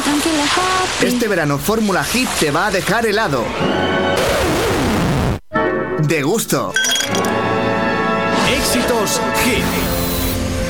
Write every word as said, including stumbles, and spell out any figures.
tranquila, happy. Este verano Fórmula Hit te va a dejar helado. De gusto. Éxitos Hit.